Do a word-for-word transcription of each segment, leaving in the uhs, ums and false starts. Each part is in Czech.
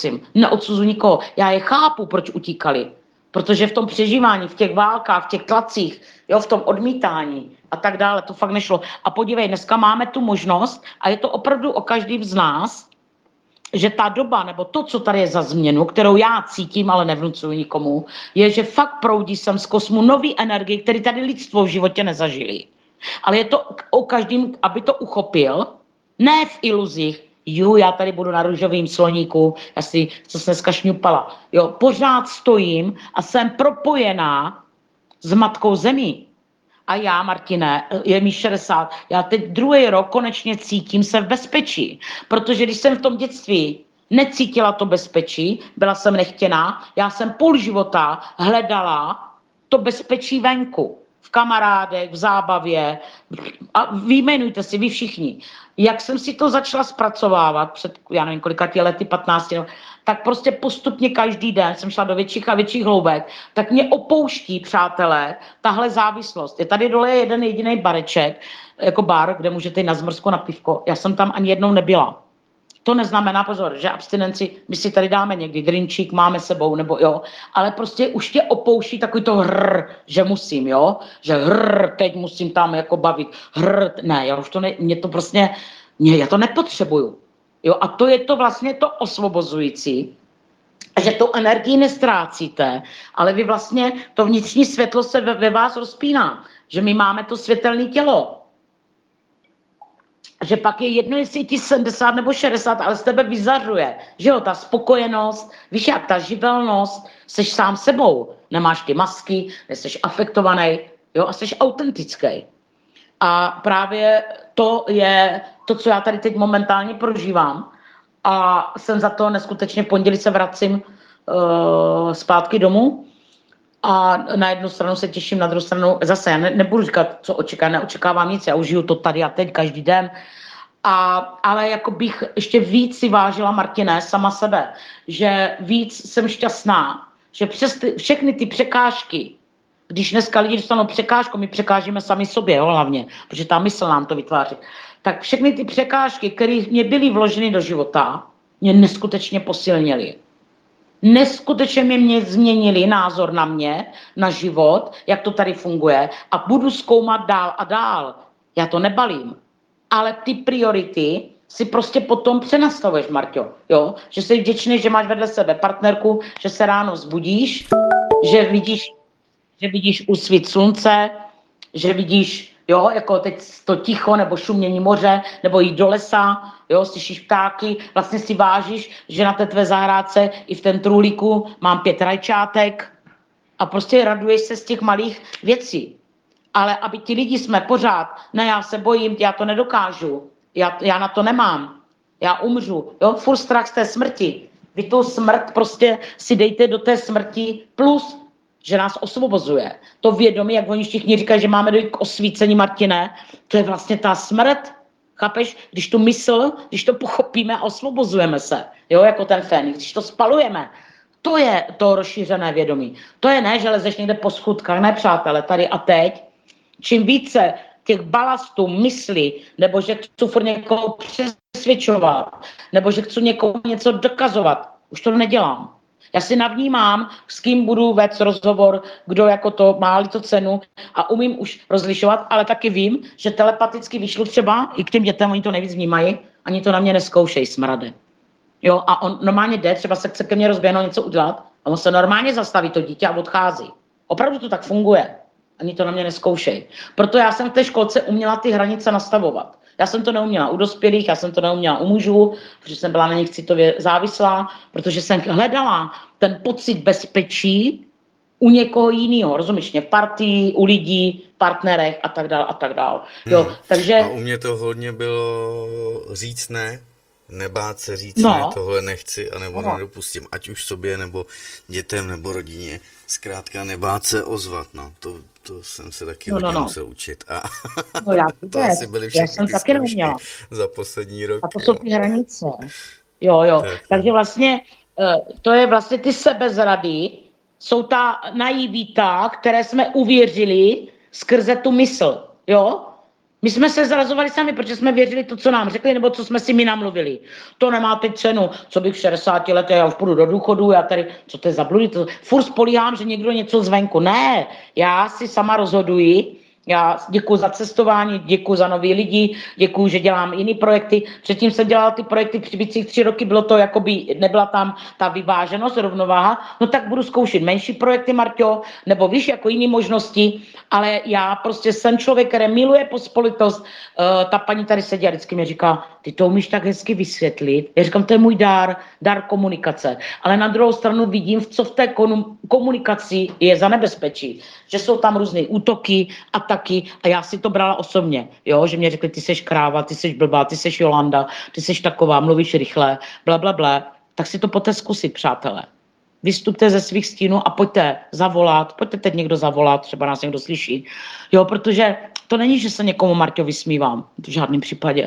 prosím, neodsuzuji nikoho. Já je chápu, proč utíkali. Protože v tom přežívání, v těch válkách, v těch tlacích, jo, v tom odmítání a tak dále, to fakt nešlo. A podívej, dneska máme tu možnost a je to opravdu o každým z nás, že ta doba, nebo to, co tady je za změnu, kterou já cítím, ale nevnucuji nikomu, je, že fakt proudí sem z kosmu nový energie, který tady lidstvo v životě nezažili. Ale je to o každým, aby to uchopil, ne v iluzích, ju, já tady budu na růžovým sloníku, já si, co jsem dneska šňupala, jo, pořád stojím a jsem propojená s matkou zemí. A já, Martine, je mi šedesát, já teď druhý rok konečně cítím se v bezpečí, protože když jsem v tom dětství necítila to bezpečí, byla jsem nechtěná, já jsem půl života hledala to bezpečí venku, v kamarádech, v zábavě a vyjmenujte si vy všichni. Jak jsem si to začala zpracovávat před, já nevím, kolika ty lety, patnácti, tak prostě postupně každý den jsem šla do větších a větších hloubek, tak mě opouští, přátelé, tahle závislost. Je tady dole jeden jediný bareček, jako bar, kde můžete jít na zmrzko, na pivko. Já jsem tam ani jednou nebyla. To neznamená, pozor, že abstinenci, my si tady dáme někdy drinčík, máme sebou, nebo jo, ale prostě už tě opouští takový to hrr, že musím, jo, že hrr, teď musím tam jako bavit, hrr, ne, já už to ne, mě to prostě, mě, já to nepotřebuju, jo, a to je to vlastně to osvobozující, že tu energii nestrácíte, ale vy vlastně, to vnitřní světlo se ve, ve vás rozpíná, že my máme to světelné tělo, že pak je jedno, jestli je ti sedmdesát nebo šedesát, ale z tebe vyzařuje, že jo, ta spokojenost, víš jak, ta živelnost, seš sám sebou, nemáš ty masky, nejseš afektovaný, jo, a seš autentický. A právě to je to, co já tady teď momentálně prožívám a jsem za to neskutečně, v pondělí se vracím uh, zpátky domů a na jednu stranu se těším, na druhou stranu zase, já ne, nebudu říkat, co očekávám, neočekávám nic, já užiju to tady a teď, každý den, a, ale jako bych ještě víc si vážila, Martine, sama sebe, že víc jsem šťastná, že přes ty, všechny ty překážky, když dneska lidi dostanou překážku, my překážíme sami sobě, jo, hlavně, protože ta mysl nám to vytváří, tak všechny ty překážky, které mě byly vloženy do života, mě neskutečně posilnily. Neskutečně mě, mě změnili názor na mě, na život, jak to tady funguje a budu zkoumat dál a dál. Já to nebalím. Ale ty priority si prostě potom přenastavuješ, Marťo. Jo? Že jsi vděčný, že máš vedle sebe partnerku, že se ráno vzbudíš, že vidíš, že vidíš úsvit slunce, že vidíš, jo, jako teď to ticho, nebo šumění moře, nebo jít do lesa, jo, slyšíš ptáky, vlastně si vážíš, že na té tvé zahrádce i v ten trůlíku mám pět rajčátek a prostě raduješ se z těch malých věcí. Ale aby ti lidi jsme pořád, ne, já se bojím, já to nedokážu, já, já na to nemám, já umřu, jo, furt strach z té smrti. Vy tu smrt prostě si dejte do té smrti plus, že nás osvobozuje. To vědomí, jak oni všichni říkají, že máme dojít k osvícení, Martine, to je vlastně ta smrt, chápeš? Když tu mysl, když to pochopíme a osvobozujeme se, jo, jako ten Fénix, když to spalujeme, to je to rozšířené vědomí. To je ne, že lezeš někde po schůdkách, ne, přátelé, tady a teď. Čím více těch balastů mysli, nebo že chci furt někoho přesvědčovat, nebo že chci někomu něco dokazovat, už to nedělám. Já si navnímám, s kým budu vést rozhovor, kdo jako to má to cenu a umím už rozlišovat, ale taky vím, že telepaticky vyšlu třeba i k těm dětem, oni to nejvíc vnímají, ani to na mě neskoušejí, smrade. Jo, a on normálně jde, třeba se chce ke mně rozběhnout něco udělat a on se normálně zastaví to dítě a odchází. Opravdu to tak funguje. Ani to na mě neskoušej. Proto já jsem v té školce uměla ty hranice nastavovat. Já jsem to neuměla u dospělých, já jsem to neuměla u mužů, protože jsem byla na nich citově závislá, protože jsem hledala ten pocit bezpečí u někoho jiného, rozumíš mě, v partii, u lidí, partnerech a tak dále a tak dále. Jo, Hmm. takže... A u mě to hodně bylo říct ne, nebát se říct no. ne, tohle nechci a nebo no. nedopustím, ať už sobě nebo dětem nebo rodině. Zkrátka nebát se ozvat, no, to, to jsem se taky no, hodně no, no. musel učit. A no, já to asi byly všechny ty zkoušky za poslední rok. A to jsou ty hranice. Jo, jo. Tak, Takže vlastně to je vlastně ty sebezrady, jsou ta naivita, které jsme uvěřili skrze tu mysl, jo. My jsme se zrazovali sami, protože jsme věřili to, co nám řekli, nebo co jsme si my namluvili. To nemá teď cenu, co bych v šedesáti letech, já už půjdu do důchodu, já tady, co to je za bludy, to furt spolíhám, že někdo něco zvenku. Ne, já si sama rozhoduji. Já děkuji za cestování, děkuji za nový lidi, děkuji, že dělám jiný projekty. Předtím jsem dělala ty projekty přibývajících tři roky, bylo to, jakoby nebyla tam ta vyváženost, rovnováha. No tak budu zkoušet menší projekty, Marťo, nebo víš, jako jiné možnosti, ale já prostě jsem člověk, který miluje pospolitost. Uh, ta paní tady sedí a vždycky mi říká, ty to umíš tak hezky vysvětlit. Já říkám, to je můj dar, dar komunikace. Ale na druhou stranu vidím, co v té komunikaci je za nebezpečí. Že jsou tam různé útoky a taky, a já si to brala osobně, jo, že mě řekli, ty seš kráva, ty seš blbá, ty seš Jolanda, ty seš taková, mluvíš rychle, bla, bla, bla. Tak si to pojďte zkusit, přátelé. Vystupte ze svých stínů a pojďte zavolat, pojďte teď někdo zavolat, třeba nás někdo slyší, jo, protože to není, že se někomu, Marťo, vysmívám, v žádném případě.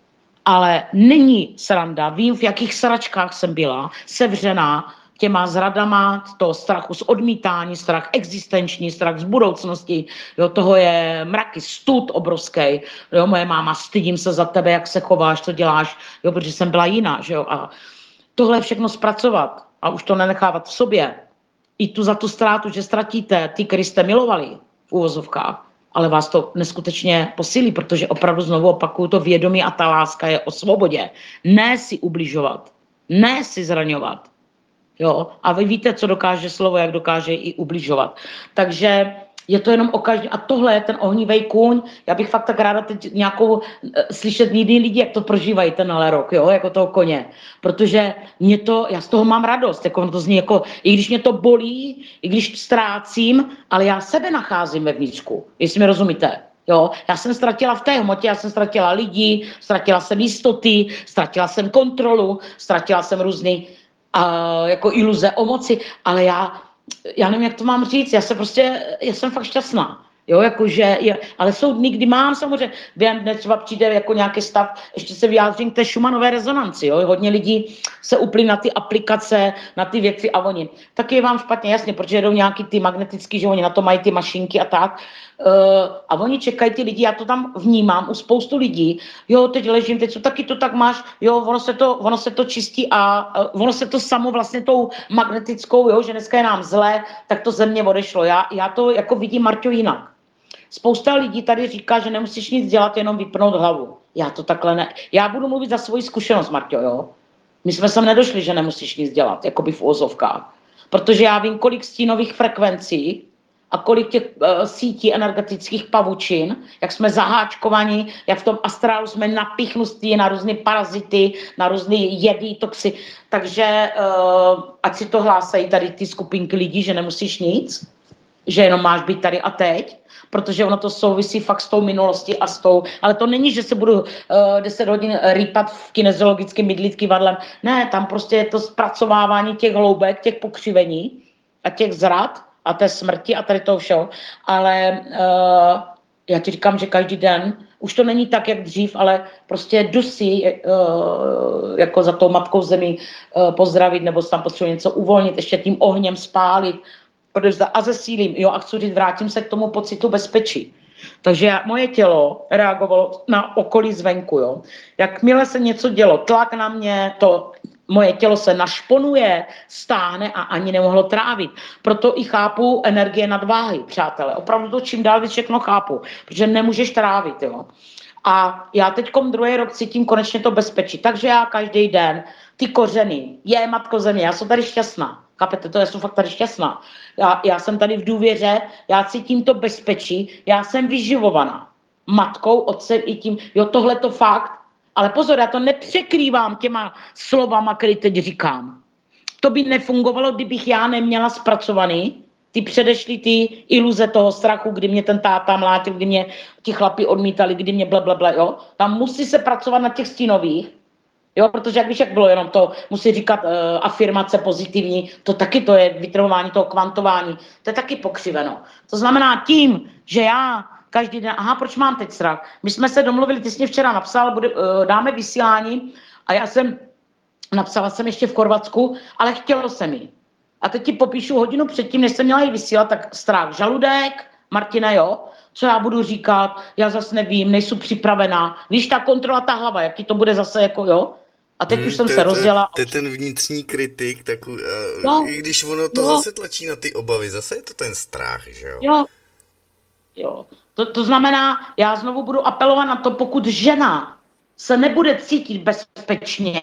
Ale není sranda, vím, v jakých sračkách jsem byla, sevřená těma zradama, toho strachu z odmítání, strach existenční, strach z budoucnosti, jo, toho je mraky, stud obrovský, jo, moje máma, stydím se za tebe, jak se chováš, co děláš, jo, protože jsem byla jiná, že jo, a tohle všechno zpracovat a už to nenechávat v sobě, i tu za tu ztrátu, že ztratíte ty, který jste milovali v úvozovkách, ale vás to neskutečně posílí, protože opravdu znovu opakuju, to vědomí a ta láska je o svobodě. Ne si ubližovat, ne si zraňovat. Jo? A vy víte, co dokáže slovo, jak dokáže i ubližovat. Takže je to jenom o každém. A tohle je ten ohnivý kůň. Já bych fakt tak ráda teď nějakou slyšet jiný lidi, jak to prožívají tenhle rok, jo? Jako toho koně. Protože mě to, já z toho mám radost. Jako to zní jako, i když mě to bolí, i když ztrácím, ale já sebe nacházím ve vnitřku, jestli mi rozumíte. Jo, já jsem ztratila v té hmotě, já jsem ztratila lidi, ztratila jsem jistoty, ztratila jsem kontrolu, ztratila jsem různý uh, jako iluze o moci, ale já já nevím, jak to mám říct, já se prostě, já jsem fakt šťastná, jo, jakože, je, ale jsou dny, kdy mám samozřejmě, během dne třeba přijde jako nějaký stav, ještě se vyjádřím k té Schumannové rezonanci, jo, hodně lidí se uplí na ty aplikace, na ty věci a oni, taky je vám špatně, jasně, protože jdou nějaký ty magnetický, že oni na to mají ty mašinky a tak, uh, a oni čekají ty lidi, já to tam vnímám u spoustu lidí, jo, teď ležím, teď co taky to tak máš, jo, ono se to, ono se to čistí a uh, ono se to samo vlastně tou magnetickou, jo, že dneska je nám zlé, tak to ze mě odešlo, já, já to jako vidím, Marťo, jinak. Spousta lidí tady říká, že nemusíš nic dělat, jenom vypnout hlavu. Já to takhle ne. Já budu mluvit za svoji zkušenost, Marťo, jo. My jsme sem nedošli, že nemusíš nic dělat, jakoby v úvozovkách. Protože já vím, kolik stínových frekvencí a kolik těch uh, sítí energetických pavučin, jak jsme zaháčkovaní, jak v tom astrálu jsme napíchnutí na různé parazity, na různé jedy, toxy. Takže uh, ať si to hlásají tady ty skupinky lidí, že nemusíš nic, že jenom máš být tady a teď, protože ono to souvisí fakt s tou minulostí a s tou, ale to není, že se budu uh, deset hodin rýpat v kineziologickém mydlit kivadlem. Ne, tam prostě je to zpracovávání těch hloubek, těch pokřivení a těch zrad a té smrti a tady toho všeho. Ale uh, já ti říkám, že každý den, už to není tak, jak dřív, ale prostě jdu si uh, jako za tou matkou zemi uh, pozdravit, nebo tam potřebuji něco uvolnit, ještě tím ohněm spálit, a zesílím, jo, a chci říct, vrátím se k tomu pocitu bezpečí. Takže já, moje tělo reagovalo na okolí zvenku, jo. Jakmile se něco dělo, tlak na mě, to moje tělo se našponuje, stáhne a ani nemohlo trávit. Proto i chápu energie nadváhy, přátelé. Opravdu to čím dál víc všechno chápu, protože nemůžeš trávit, jo. A já teďkom druhý rok cítím konečně to bezpečí. Takže já každý den ty kořeny, je matko země, já jsem tady šťastná. Chápete to? Já jsem fakt tady šťastná. Já, já jsem tady v důvěře, já cítím to bezpečí, já jsem vyživovaná matkou, otcem i tím, jo, tohle to fakt, ale pozor, já to nepřekrývám těma slovama, které teď říkám. To by nefungovalo, kdybych já neměla zpracovaný ty předešly ty iluze toho strachu, kdy mě ten táta mlátil, kdy mě ti chlapi odmítali, kdy mě blablabla, jo. Tam musí se pracovat na těch stínových, jo, protože jak víš, jak bylo, jenom to musí říkat uh, afirmace pozitivní, to taky to je vytrhování toho kvantování, to je taky pokřiveno. To znamená tím, že já každý den, aha, proč mám teď strach? My jsme se domluvili, ty jsi mě včera napsal, bude, uh, dáme vysílání a já jsem, napsala jsem ještě v Chorvatsku, ale chtělo se mi. A teď ti popíšu hodinu předtím, než jsem měla ji vysílat, tak strach žaludek, Martina, jo, co já budu říkat, já zase nevím, nejsem připravená. Víš, ta kontrola, ta hlava, jak ti to bude zase jako, jo? A teď Hmm, už jsem to se je- to je- rozjela. To je ten vnitřní kritik, tak uh, Jo, i když ono to jo. zase tlačí na ty obavy, zase je to ten strach, že jo? Jo, jo. To, to znamená, já znovu budu apelovat na to, pokud žena se nebude cítit bezpečně,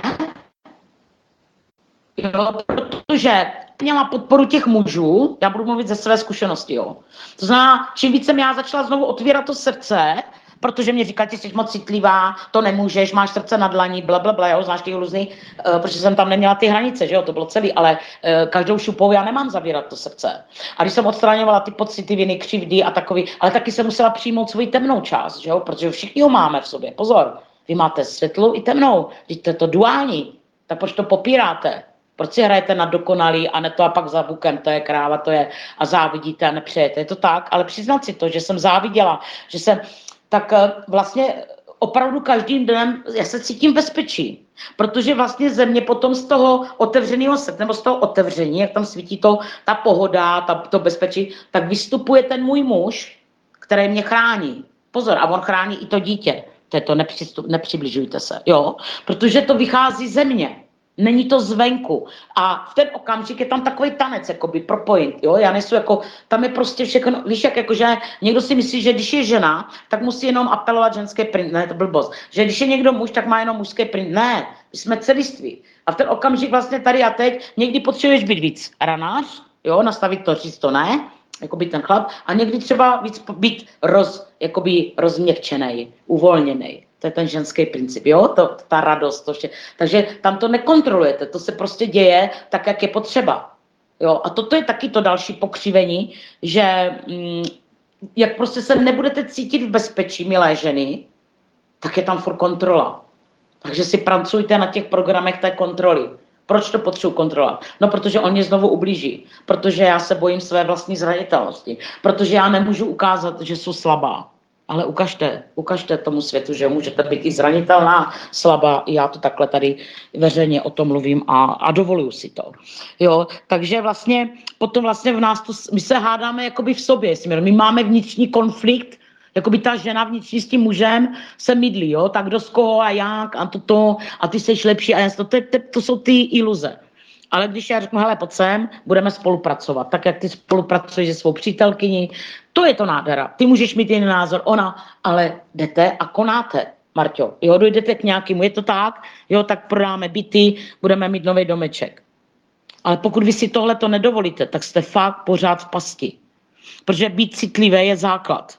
jo, protože měla podporu těch mužů, já budu mluvit ze své zkušenosti, jo. To znamená, čím víc jsem já začala znovu otvírat to srdce, protože mě říká, ty jsi moc citlivá, to nemůžeš, máš srdce na dlaní, blablabla, jo, znáš ty různý, uh, protože jsem tam neměla ty hranice, že jo, to bylo celý, ale uh, každou šupou já nemám zavírat to srdce. A když jsem odstraňovala ty pocity viny, křivdy a takový, ale taky jsem musela přijmout svoji temnou část, že jo, protože všichni ho máme v sobě, pozor, vy máte světlou i temnou, když to je to duální, tak proč to popíráte? Proč si hrajete na dokonalý a ne to a pak za bukem, to je kráva, to je a závidíte a nepřejete. Je to tak, ale přiznat si to, že jsem záviděla, že jsem, tak vlastně opravdu každým dnem já se cítím bezpečí. Protože vlastně ze mě potom z toho otevřeného srdce, nebo z toho otevření, jak tam svítí to, ta pohoda, ta, to bezpečí, tak vystupuje ten můj muž, který mě chrání. Pozor, a on chrání i to dítě. To je to, nepřistup, nepřibližujte se, jo? Protože to vychází ze mě. Není to zvenku. A v ten okamžik je tam takový tanec, jakoby propojit, jo, já nejsou jako, tam je prostě všechno, víš, jak jakože někdo si myslí, že když je žena, tak musí jenom apelovat ženské print, ne, to blbost, že když je někdo muž, tak má jenom mužské print, ne, my jsme celiství. A v ten okamžik vlastně tady a teď, někdy potřebuješ být víc ranář, jo, nastavit to, říct to ne, jakoby ten chlap, a někdy třeba víc být roz, jakoby rozměkčenej, uvolněnej. To je ten ženský princip, jo, to, ta radost, to vše. Takže tam to nekontrolujete, to se prostě děje tak, jak je potřeba. Jo, a toto je taky to další pokřivení, že mm, jak prostě se nebudete cítit v bezpečí, milé ženy, tak je tam furt kontrola. Takže si pracujte na těch programech té kontroly. Proč to potřebuji kontrolovat? No, protože on mě znovu ublíží. Protože já se bojím své vlastní zranitelnosti. Protože já nemůžu ukázat, že jsou slabá. Ale ukažte, ukažte tomu světu, že můžete být i zranitelná, slabá, i já to takhle tady veřejně o tom mluvím a, a dovoluju si to. Jo, takže vlastně potom vlastně v nás to, my se hádáme jakoby v sobě, my máme vnitřní konflikt, jakoby ta žena vnitřní s tím mužem se mydlí, jo, tak kdo z koho a jak a toto a ty seš lepší a to, to, to, to jsou ty iluze. Ale když já řeknu, hele, pojď sem, budeme spolupracovat, tak jak ty spolupracuješ se svou přítelkyní, to je to nádhera. Ty můžeš mít jiný názor, ona, ale jdete a konáte, Marťo. Jo, dojdete k nějakému, je to tak, jo, tak prodáme byty, budeme mít nový domeček. Ale pokud vy si tohle to nedovolíte, tak jste fakt pořád v pasti. Protože být citlivé je základ.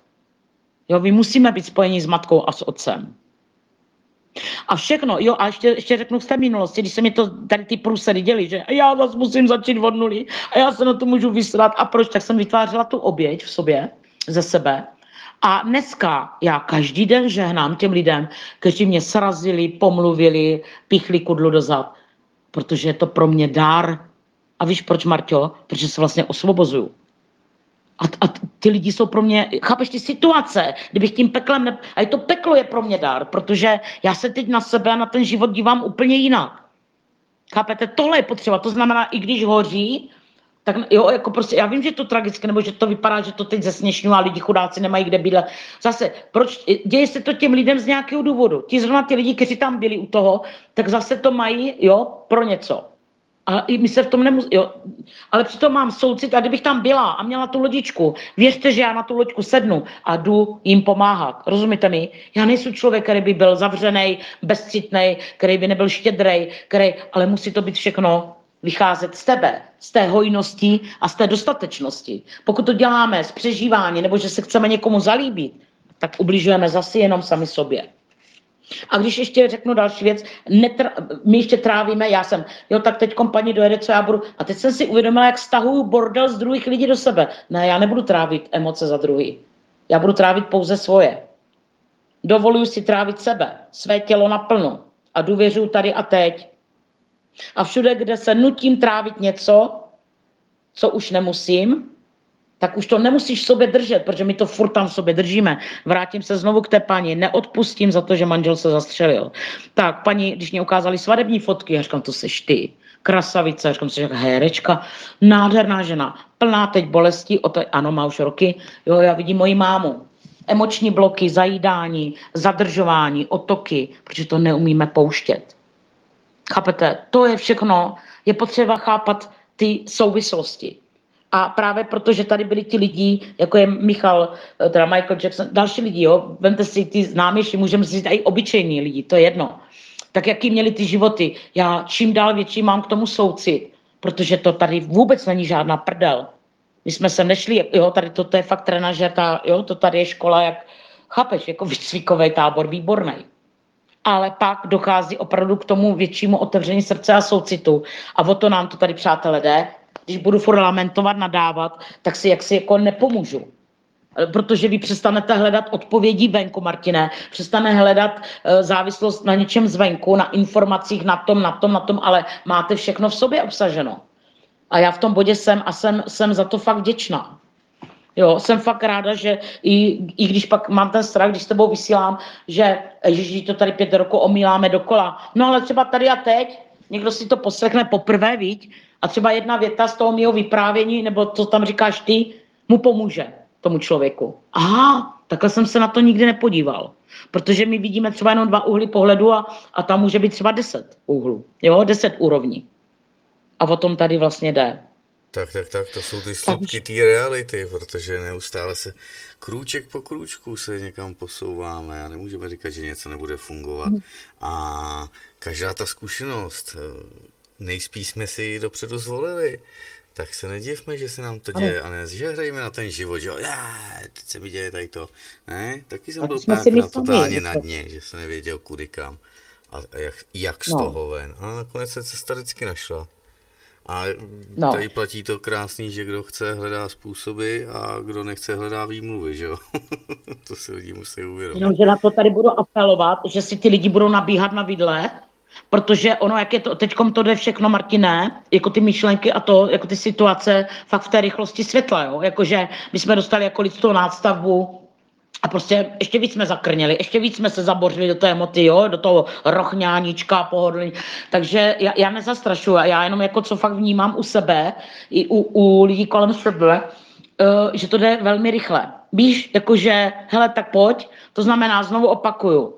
Jo, my musíme být spojeni s matkou a s otcem. A všechno, jo, a ještě, ještě řeknu z té minulosti, když se mi to tady ty průsedy děli, že já zase musím začít od nuly a já se na to můžu vysrat a proč, tak jsem vytvářela tu oběť v sobě, ze sebe. A dneska já každý den žehnám těm lidem, kteří mě srazili, pomluvili, pichli kudlu do zad, protože je to pro mě dár. A víš proč, Marťo? Protože se vlastně osvobozuju. A, a ty lidi jsou pro mě, chápeš ty situace, kdybych tím peklem, ne, a i to peklo je pro mě dár, protože já se teď na sebe a na ten život dívám úplně jinak. Chápete, tohle je potřeba, to znamená, i když hoří, tak jo, jako prostě, já vím, že je to tragické, nebo že to vypadá, že to teď zesměšňují a lidi chudáci nemají kde bydlet. Zase, proč, děje se to těm lidem z nějakého důvodu. Ti zrovna ty lidi, kteří tam byli u toho, tak zase to mají, jo, pro něco. A my se v tom nemusí, jo, ale přitom mám soucit a kdybych tam byla a měla tu lodičku, věřte, že já na tu loďku sednu a jdu jim pomáhat. Rozumíte mi? Já nejsem člověk, který by byl zavřený, bezcitný, který by nebyl štědrej, který, ale musí to být všechno vycházet z tebe, z té hojnosti a z té dostatečnosti. Pokud to děláme z přežívání nebo že se chceme někomu zalíbit, tak ubližujeme zase jenom sami sobě. A když ještě řeknu další věc, netr- my ještě trávíme, já jsem, jo, tak teď paní dojede, co já budu, a teď jsem si uvědomila, jak stahuju bordel z druhých lidí do sebe. Ne, já nebudu trávit emoce za druhý. Já budu trávit pouze svoje. Dovoluju si trávit sebe, své tělo naplno a důvěřuju tady a teď. A všude, kde se nutím trávit něco, co už nemusím, tak už to nemusíš v sobě držet, protože my to furt tam v sobě držíme. Vrátím se znovu k té paní, neodpustím za to, že manžel se zastřelil. Tak, paní, když mě ukázali svadební fotky, já říkám, to seš ty. krasavice, říkám si, že herečka, nádherná žena, plná teď bolesti, o to, ano, má už roky, jo, já vidím moji mámu. Emoční bloky, zajídání, zadržování, otoky, protože to neumíme pouštět. Chápete? To je všechno, je potřeba chápat ty souvislosti. A právě protože tady byli ti lidi, jako je Michal, teda Michael Jackson, další lidi, jo, vemte si ty známější, můžeme si říct i obyčejní lidi, to je jedno. Tak jaký měli ty životy, já čím dál větší mám k tomu soucit, protože to tady vůbec není žádná prdel. My jsme sem nešli, jo, tady to, to je fakt trenažer, ta, jo, to tady je škola, jak, chápeš, jako výcvikový tábor, výborný. Ale pak dochází opravdu k tomu většímu otevření srdce a soucitu. A o to nám to tady, přátelé, jde. Když budu furt lamentovat, nadávat, tak si jaksi jako nepomůžu. Protože vy přestanete hledat odpovědi venku, Martine, přestane hledat uh, závislost na něčem zvenku, na informacích, na tom, na tom, na tom, ale máte všechno v sobě obsaženo. A já v tom bodě jsem a jsem, jsem za to fakt vděčná. Jo, jsem fakt ráda, že i, i když pak mám ten strach, když s tebou vysílám, že ježiši, to tady pět roku omíláme dokola. No ale třeba tady a teď, někdo si to poslechne poprvé, viď? A třeba jedna věta z toho mého vyprávění, nebo co tam říkáš ty, mu pomůže tomu člověku. Aha, takhle jsem se na to nikdy nepodíval. Protože my vidíme třeba jenom dva úhly pohledu a, a tam může být třeba deset úhlů. Jo, deset úrovní. A o tom tady vlastně jde. Tak, tak, tak, to jsou ty sloupky té reality, protože neustále se krůček po krůčku se někam posouváme a nemůžeme říkat, že něco nebude fungovat. A každá ta zkušenost, nejspíš jsme si ji dopředu zvolili, tak se nedivme, že se nám to děje a nežehrejme na ten život, že jo, teď se mi děje tady to. Ne, taky jsem byl párkrát totálně na dně, že jsem nevěděl kudy kam a jak, jak z toho ven. A nakonec se cesta vždycky našla. A no. Tady platí to krásný, že kdo chce, hledá způsoby a kdo nechce, hledá výmluvy, že jo? To si lidi musí uvědomit. Jenomže na to tady budu apelovat, že si ty lidi budou nabíhat na vidle, protože ono, jak je to, teďkom to jde všechno, Martine, jako ty myšlenky a to, jako ty situace, fakt v té rychlosti světla, jo? Jakože my jsme dostali jako lidskou nástavbu, a prostě ještě víc jsme zakrněli, ještě víc jsme se zabořili do té moty, jo, do toho rochňáníčka, pohodlí. Takže já, já nezastrašuji, já jenom jako co fakt vnímám u sebe, i u, u lidí kolem sebe, uh, že to jde velmi rychle. Víš, jakože, hele, tak pojď, to znamená, znovu opakuju,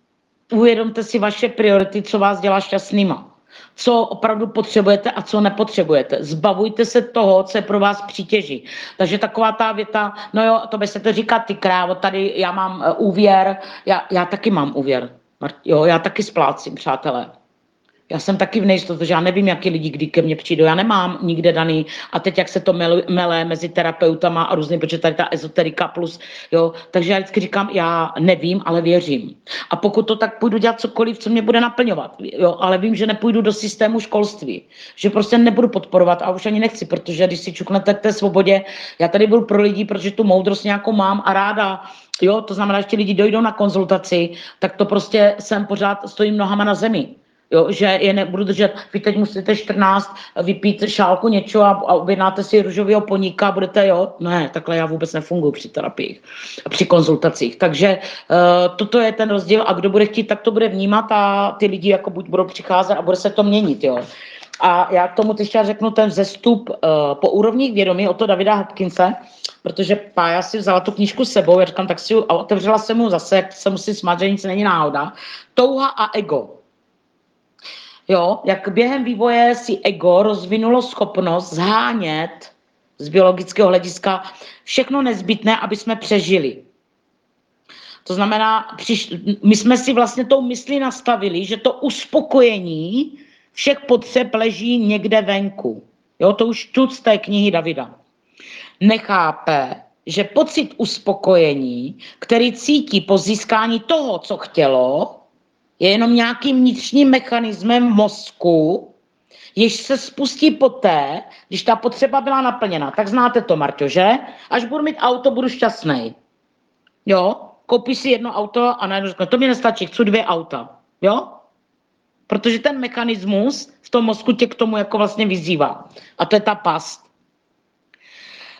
uvědomte si vaše priority, co vás dělá šťastnýma. Co opravdu potřebujete a co nepotřebujete. Zbavujte se toho, co je pro vás přítěží. Takže taková ta věta, no jo, to by se to říká ty krávo, tady já mám uh, úvěr, já, já taky mám úvěr. Jo, já taky splácím, přátelé. Já jsem taky v nejistotu, že já nevím, jaký lidi kdy ke mně přijdou. Já nemám nikde daný. A teď, jak se to mele, mele mezi terapeutama a různým, protože tady ta ezoterika plus, jo. Takže já vždycky říkám, já nevím, ale věřím. A pokud to tak půjdu dělat cokoliv, co mě bude naplňovat, jo, ale vím, že nepůjdu do systému školství. Že prostě nebudu podporovat a už ani nechci, protože když si čuknete k té svobodě, já tady budu pro lidi, protože tu moudrost nějakou mám a ráda. Jo, to znamená, že ti lidi dojdou na konzultaci, tak to prostě jsem pořád stojím nohama na zemi. Jo, že je nebudu držet, vy teď musíte čtrnáct vypít šálku něčeho a, a objednáte si růžového poníka a budete, jo, ne, takhle já vůbec nefunguji při terapiích a při konzultacích. Takže uh, toto je ten rozdíl a kdo bude chtít, tak to bude vnímat a ty lidi jako buď budou přicházet a bude se to měnit, jo. A já k tomu teď řeknu ten vzestup uh, po úrovních vědomí od toho Davida Hopkinse, protože Pája si vzala tu knížku s sebou, já říkám, tak si ju, a otevřela jsem mu zase, jak se musí smát, že nic není náhoda. Touha a ego. Jo, jak během vývoje si ego rozvinulo schopnost zhánět z biologického hlediska všechno nezbytné, aby jsme přežili. To znamená, přiš, my jsme si vlastně tou myslí nastavili, že to uspokojení všech potřeb leží někde venku. Jo, to už čtu z té knihy Davida. Nechápe, že pocit uspokojení, který cítí po získání toho, co chtělo, je jenom nějakým vnitřním mechanismem mozku, jež se spustí poté, když ta potřeba byla naplněna. Tak znáte to, Marťo, že? Až budu mít auto, budu šťastný. Jo? Koupíš si jedno auto a najednou řekne, to mi nestačí, chci dvě auta. Jo? Protože ten mechanismus v tom mozku tě k tomu jako vlastně vyzývá. A to je ta past.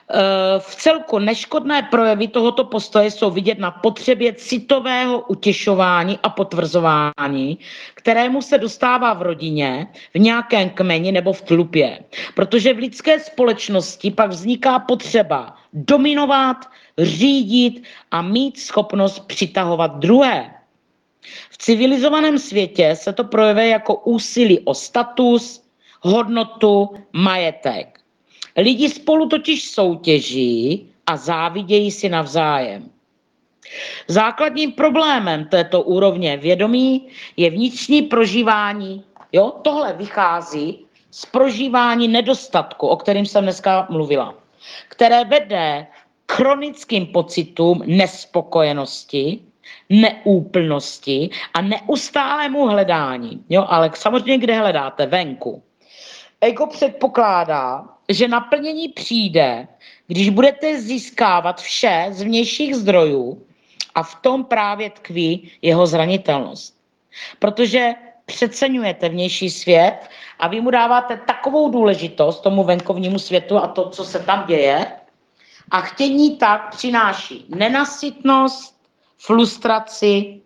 V celku neškodné projevy tohoto postoje jsou vidět na potřebě citového utěšování a potvrzování, kterému se dostává v rodině, v nějakém kmeni nebo v tlupě. Protože v lidské společnosti pak vzniká potřeba dominovat, řídit a mít schopnost přitahovat druhé. V civilizovaném světě se to projevuje jako úsilí o status, hodnotu, majetek. Lidi spolu totiž soutěží a závidějí si navzájem. Základním problémem této úrovně vědomí je vnitřní prožívání. Jo? Tohle vychází z prožívání nedostatku, o kterém jsem dneska mluvila, které vede k chronickým pocitům nespokojenosti, neúplnosti a neustálému hledání. Jo? Ale samozřejmě kde hledáte? Venku. Ego předpokládá, že naplnění přijde, když budete získávat vše z vnějších zdrojů a v tom právě tkví jeho zranitelnost. Protože přeceňujete vnější svět a vy mu dáváte takovou důležitost tomu venkovnímu světu a to, co se tam děje, a chtění tak přináší nenasytnost, frustraci,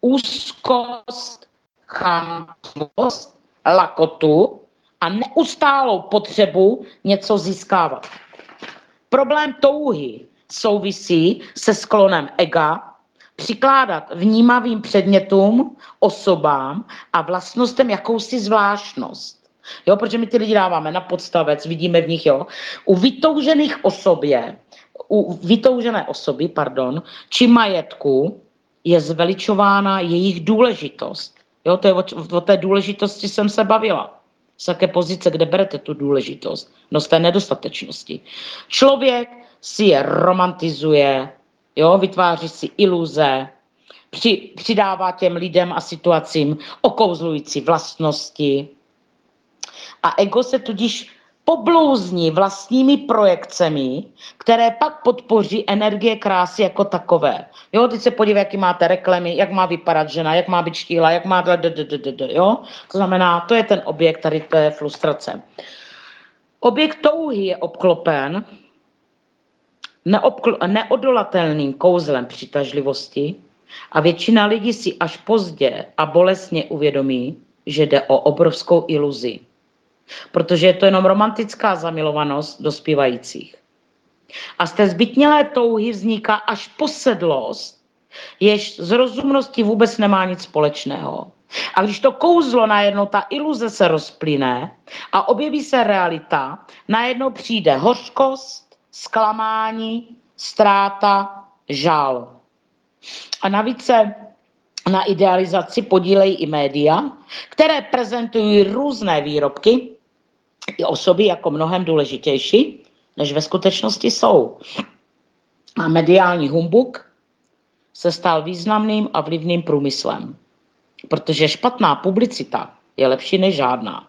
úzkost, chamtivost, lakotu a neustálou potřebu něco získávat. Problém touhy souvisí se sklonem ega přikládat vnímavým předmětům, osobám a vlastnostem jakousi zvláštnost. Jo, protože my ty lidi dáváme na podstavec, vidíme v nich, jo. U vytoužených osobě, u vytoužené osoby, pardon, či majetku je zveličována jejich důležitost. Jo, to je o, o té důležitosti jsem se bavila. Z jaké pozice, kde berete tu důležitost? No z té nedostatečnosti. Člověk si je romantizuje, jo, vytváří si iluze, při, přidává těm lidem a situacím okouzlující vlastnosti. A ego se tudíž poblouzní vlastními projekcemi, které pak podpoří energie krásy jako takové. Jo, teď se podívej, jaký máte reklamy, jak má vypadat žena, jak má být štíhla, jak má... Jo? To znamená, to je ten objekt tady té frustrace. Objekt touhy je obklopen neobkl- neodolatelným kouzlem přitažlivosti a většina lidí si až pozdě a bolestně uvědomí, že jde o obrovskou iluzi. Protože je to jenom romantická zamilovanost dospívajících. A z té zbytnělé touhy vzniká až posedlost, jež z rozumnosti vůbec nemá nic společného. A když to kouzlo najednou, ta iluze se rozplyne a objeví se realita, najednou přijde hořkost, zklamání, ztráta, žal. A navíc se na idealizaci podílejí i média, které prezentují různé výrobky i osoby jako mnohem důležitější, než ve skutečnosti jsou. A mediální humbuk se stal významným a vlivným průmyslem, protože špatná publicita je lepší než žádná.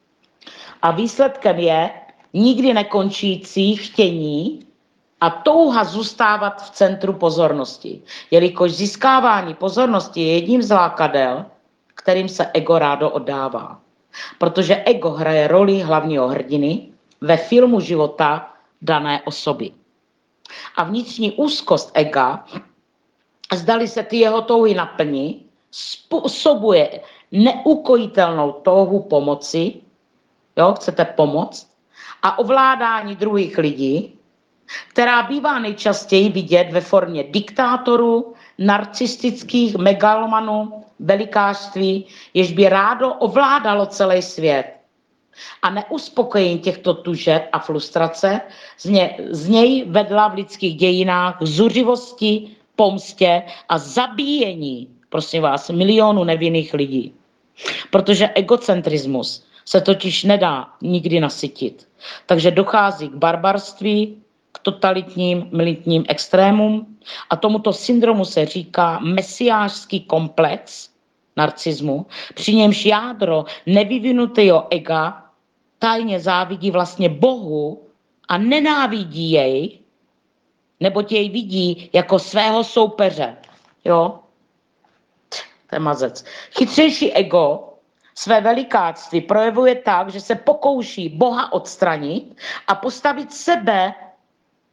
A výsledkem je nikdy nekončící chtění a touha zůstávat v centru pozornosti, jelikož získávání pozornosti je jedním z lákadel, kterým se ego rádo oddává. Protože ego hraje roli hlavního hrdiny ve filmu života dané osoby. A vnitřní úzkost ega, zdali se ty jeho touhy naplní, způsobuje neukojitelnou touhu pomoci, jo, chcete pomoct, a ovládání druhých lidí, která bývá nejčastěji vidět ve formě diktátorů, narcistických megalomanů, velikářství, jež by rádo ovládalo celý svět. A neuspokojení těchto tužeb a frustrace z, ně, z něj vedla v lidských dějinách k zuřivosti, pomstě a zabíjení, prosím vás, milionů nevinných lidí. Protože egocentrismus se totiž nedá nikdy nasytit. Takže dochází k barbarství, k totalitním, militním extrémům a tomuto syndromu se říká mesiářský komplex narcismu, při němž jádro nevyvinutého ega tajně závidí vlastně Bohu a nenávidí jej, neboť jej vidí jako svého soupeře. Jo? To je mazec. Chytřejší ego své velikáctví projevuje tak, že se pokouší Boha odstranit a postavit sebe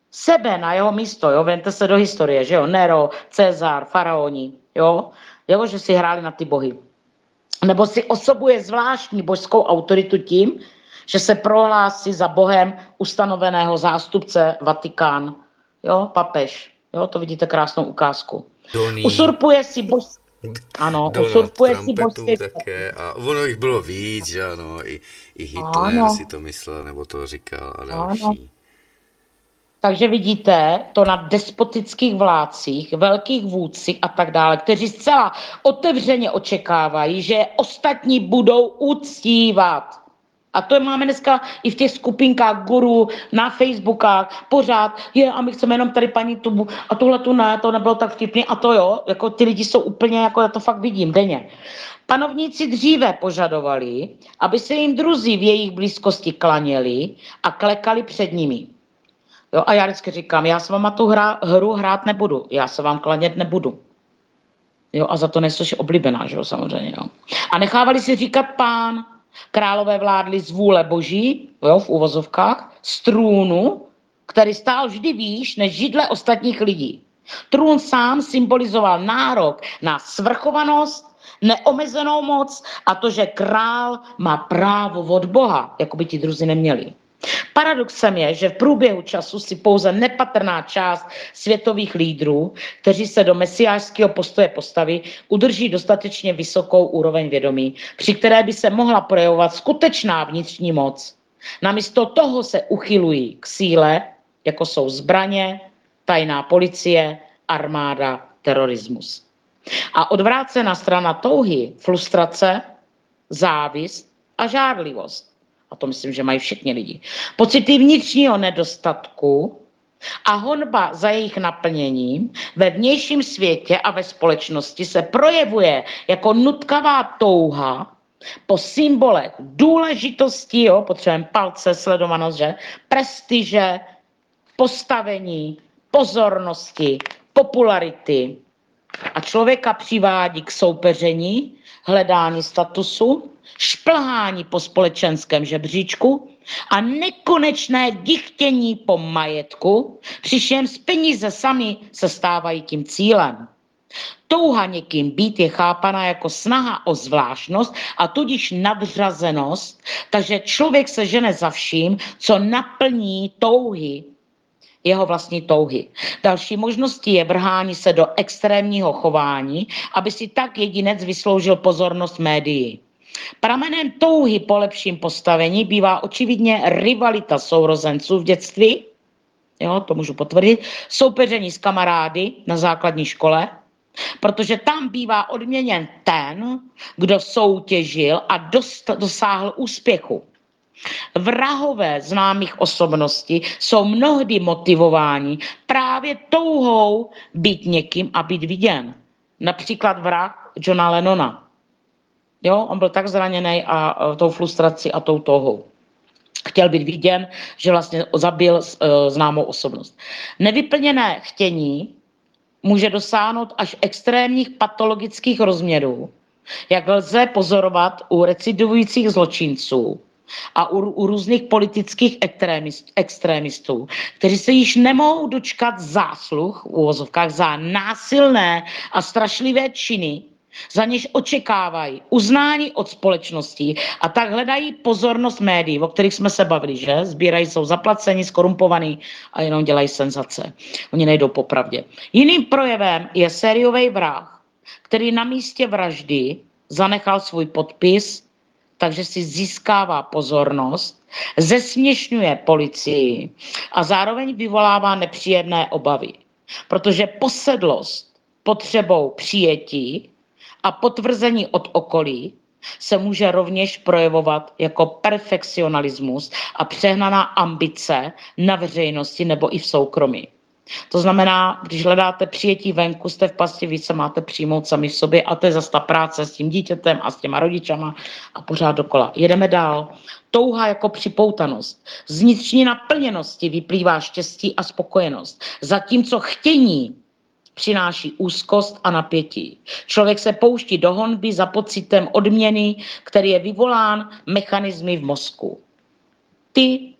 sebe na jeho místo, jo, vemte se do historie, že jo, Nero, Cezar, faraoni, jo, jo, že si hráli na ty bohy. Nebo si osobuje zvláštní božskou autoritu tím, že se prohlásí za bohem ustanoveného zástupce Vatikán, jo, papež, jo, to vidíte krásnou ukázku. Doný. Usurpuje si bož... Ano, Donald usurpuje si Trumpetu božské... také a ono jich bylo víc, že ano, i, i Hitler Ano. si to myslel, nebo to říkal a další. Ano. Takže vidíte to na despotických vládcích, velkých vůdcích a tak dále, kteří zcela otevřeně očekávají, že ostatní budou uctívat. A to máme dneska i v těch skupinkách guru, na Facebookách, pořád, je, a my chceme jenom tady paní tu, a tohle tu ne, to nebylo tak vtipný, a to jo, jako ty lidi jsou úplně, jako já to fakt vidím denně. Panovníci dříve požadovali, aby se jim druzí v jejich blízkosti klaněli a klekali před nimi. Jo, a já vždycky říkám, já s váma tu hra, hru hrát nebudu, já se vám klanět nebudu. Jo, a za to nejsi oblíbená, že jo, samozřejmě, jo. A nechávali si říkat pán, králové vládli z vůle boží, jo, v uvozovkách, z trůnu, který stál vždy výš než židle ostatních lidí. Trůn sám symbolizoval nárok na svrchovanost, neomezenou moc a to, že král má právo od Boha, jako by ti druzí neměli. Paradoxem je, že v průběhu času si pouze nepatrná část světových lídrů, kteří se do mesiášského postoje postaví, udrží dostatečně vysokou úroveň vědomí, při které by se mohla projevovat skutečná vnitřní moc. Namísto toho se uchylují k síle, jako jsou zbraně, tajná policie, armáda, terorismus. A odvrácená strana touhy, frustrace, závist a žárlivost. A to myslím, že mají všichni lidi. Pocity vnitřního nedostatku a honba za jejich naplněním ve vnějším světě a ve společnosti se projevuje jako nutkavá touha po symbolech důležitosti, jo, potřebujeme palce, sledovanost, že, prestiže, postavení, pozornosti, popularity. A člověka přivádí k soupeření, hledání statusu, šplhání po společenském žebříčku a nekonečné dychtění po majetku, přičemž peníze sami se stávají tím cílem. Touha někým být je chápaná jako snaha o zvláštnost a tudíž nadřazenost, takže člověk se žene za vším, co naplní touhy, jeho vlastní touhy. Další možností je vrhání se do extrémního chování, aby si tak jedinec vysloužil pozornost médií. Pramenem touhy po lepším postavení bývá očividně rivalita sourozenců v dětství, jo, to můžu potvrdit, soupeření s kamarády na základní škole, protože tam bývá odměněn ten, kdo soutěžil a dost, dosáhl úspěchu. Vrahové známých osobností jsou mnohdy motivováni právě touhou být někým a být viděn. Například vrah Johna Lennona. Jo, on byl tak zraněný a, a tou frustrací a tou touhou. Chtěl být viděn, že vlastně zabil uh, známou osobnost. Nevyplněné chtění může dosáhnout až extrémních patologických rozměrů, jak lze pozorovat u recidivujících zločinců a u, u různých politických extrémist, extrémistů, kteří se již nemohou dočkat zásluh v uvozovkách za násilné a strašlivé činy, za něž očekávají uznání od společnosti a tak hledají pozornost médií, o kterých jsme se bavili, že? Sbírají, jsou zaplaceni, skorumpovaní a jenom dělají senzace. Oni nejdou po pravdě. Jiným projevem je sériový vrah, který na místě vraždy zanechal svůj podpis, takže si získává pozornost, zesměšňuje policii a zároveň vyvolává nepříjemné obavy. Protože posedlost potřebou přijetí a potvrzení od okolí se může rovněž projevovat jako perfekcionalismus a přehnaná ambice na veřejnosti nebo i v soukromí. To znamená, když hledáte přijetí venku, jste v pasti, víc se máte přijmout sami v sobě a to je zase ta práce s tím dítětem a s těma rodičama a pořád dokola. Jedeme dál. Touha jako připoutanost. Z vnitřní naplněnosti vyplývá štěstí a spokojenost. Zatímco chtění přináší úzkost a napětí. Člověk se pouští do honby za pocitem odměny, který je vyvolán mechanismy v mozku. Ty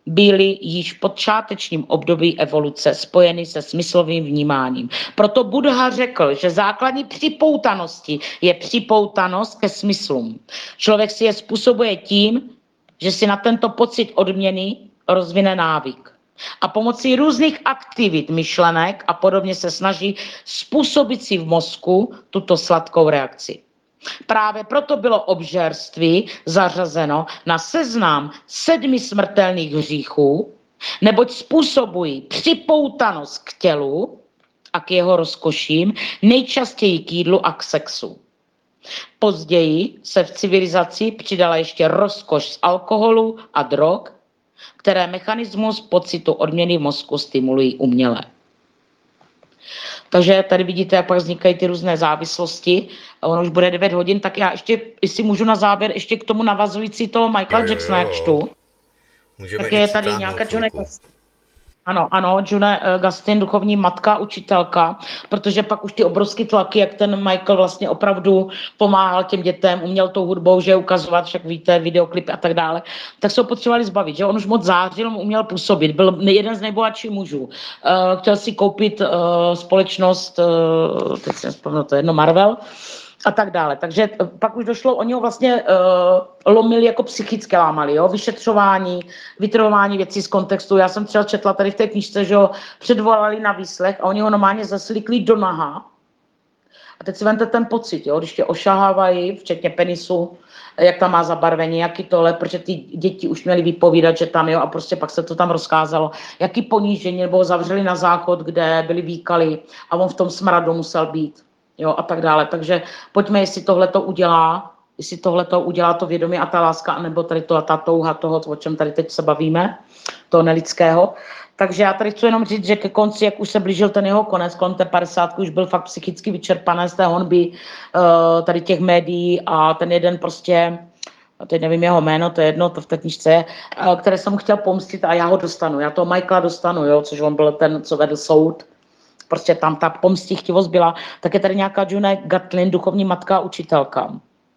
byly již v počátečním období evoluce spojeny se smyslovým vnímáním. Proto Buddha řekl, že základní připoutanosti je připoutanost ke smyslům. Člověk si je způsobuje tím, že si na tento pocit odměny rozvine návyk. A pomocí různých aktivit, myšlenek a podobně se snaží způsobit si v mozku tuto sladkou reakci. Právě proto bylo obžerství zařazeno na seznam sedmi smrtelných hříchů, neboť způsobují připoutanost k tělu a k jeho rozkoším, nejčastěji k jídlu a k sexu. Později se v civilizaci přidala ještě rozkoš z alkoholu a drog, které mechanismus pocitu odměny v mozku stimulují uměle. Takže tady vidíte, jak pak vznikají ty různé závislosti. Ono už bude devět hodin, tak já ještě, jestli můžu na závěr, ještě k tomu navazující toho Michaela Jo, Jacksona, jak čtu. Můžeme Tak i je tady přitáhnout nějaká June chvilku. Ano, ano, June Gastin, duchovní matka, učitelka, protože pak už ty obrovské tlaky, jak ten Michael vlastně opravdu pomáhal těm dětem, uměl tou hudbou, že ukazovat, však víte, videoklipy a tak dále, tak se ho potřebovali zbavit, že on už moc zářil, uměl působit, byl jeden z nejbohatších mužů. Uh, chtěl si koupit uh, společnost, uh, teď jsem vzpomněl, to jedno Marvel, a tak dále. Takže pak už došlo, oni ho vlastně uh, lomili jako psychicky lámali, jo? Vyšetřování, vytrhování věcí z kontextu. Já jsem třeba četla tady v té knížce, že ho předvolali na výslech a oni ho normálně zaslikli do naha. A teď si vemte ten pocit, jo? Když tě ošahávají, včetně penisu, jak tam má zabarvení, jaký tohle, protože ty děti už měly vypovídat, že tam, jo, a prostě pak se to tam rozkázalo, jaký ponížení, nebo ho zavřeli na záchod, kde byli výkaly a on v tom smradu musel být. Jo, a tak dále. Takže pojďme, jestli tohle to udělá, jestli tohle to udělá to vědomí a ta láska, nebo tady to, ta touha toho, o čem tady teď se bavíme, toho nelidského. Takže já tady chci jenom říct, že ke konci, jak už se blížil ten jeho konec, kolem té padesátky, už byl fakt psychicky vyčerpaný z té honby uh, tady těch médií a ten jeden prostě, teď nevím jeho jméno, to je jedno, to v té knížce, uh, které jsem mu chtěl pomstit a já ho dostanu. Já toho Michaela dostanu, jo, což on byl ten, co vedl soud. Prostě tam ta pomstichtivost byla, tak je tady nějaká June Gatlin, duchovní matka a učitelka.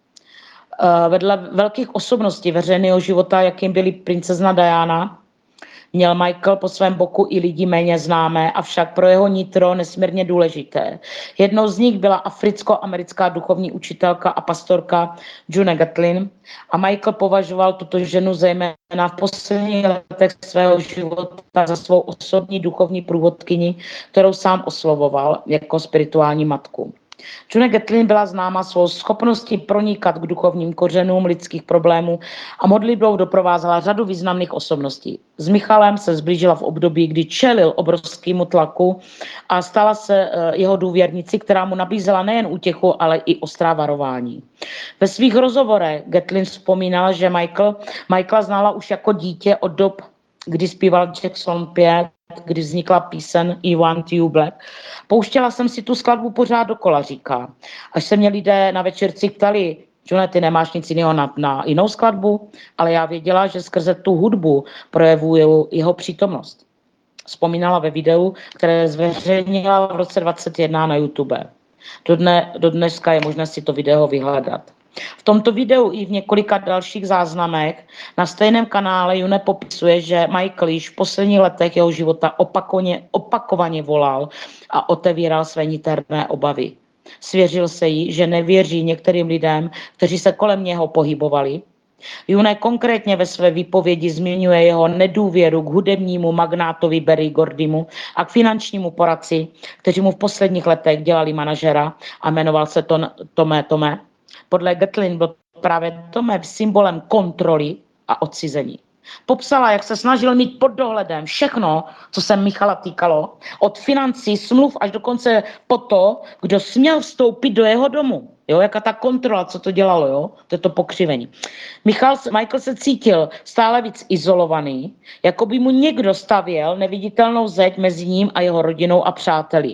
Vedle velkých osobností veřejného života, jakým byly princezna Diana, měl Michael po svém boku i lidi méně známé, avšak pro jeho nitro nesmírně důležité. Jednou z nich byla africko-americká duchovní učitelka a pastorka June Gatlin a Michael považoval tuto ženu zejména v posledních letech svého života za svou osobní duchovní průvodkyni, kterou sám oslovoval jako spirituální matku. June Gatlin byla známa svou schopností pronikat k duchovním kořenům lidských problémů a modlitbou doprovázela řadu významných osobností. S Michalem se zblížila v období, kdy čelil obrovskému tlaku a stala se jeho důvěrnicí, která mu nabízela nejen útěchu, ale i ostrá varování. Ve svých rozhovorech Gatlin vzpomínala, že Michael, Michaela znala už jako dítě od dob, kdy zpíval Jackson pět, kdy vznikla píseň I Want You Black. Pouštěla jsem si tu skladbu pořád dokola, říká. Až se mě lidé na večerci ptali, June, ty nemáš nic jiného na, na jinou skladbu, ale já věděla, že skrze tu hudbu projevuju jeho přítomnost. Vzpomínala ve videu, které zveřejnila v roce dvacet jedna na YouTube. Do, dne, do dneska je možné si to video vyhledat. V tomto videu i v několika dalších záznamech na stejném kanále June popisuje, že Michael již v posledních letech jeho života opakovaně, opakovaně volal a otevíral své niterné obavy. Svěřil se jí, že nevěří některým lidem, kteří se kolem něho pohybovali. June konkrétně ve své výpovědi zmiňuje jeho nedůvěru k hudebnímu magnátovi Berry Gordymu a k finančnímu poradci, kteří mu v posledních letech dělali manažera a jmenoval se to Tome Tome. Podle Gatlin byl právě Tome symbolem kontroly a odcizení. Popsala, jak se snažil mít pod dohledem všechno, co se Michala týkalo, od financí, smluv až dokonce po to, kdo směl vstoupit do jeho domu. Jo, jaká ta kontrola, co to dělalo, jo? To je to pokřivení. Michal, Michael se cítil stále víc izolovaný, jako by mu někdo stavěl neviditelnou zeď mezi ním a jeho rodinou a přáteli.